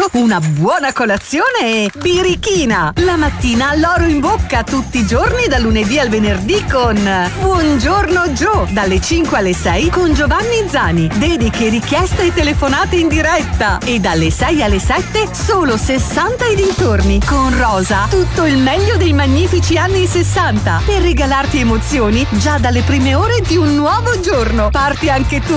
una buona colazione e birichina. La mattina l'oro in bocca tutti i giorni dal lunedì al venerdì con Buongiorno Joe, dalle 5 alle 6 con Giovanni Zani. Dediche, richieste e telefonate in diretta. E dalle 6 alle 7 solo 60 e dintorni con Rosa. Tutto il meglio dei magnifici anni 60 per regalarti emozioni già dalle prime ore di un nuovo giorno. Parti anche tu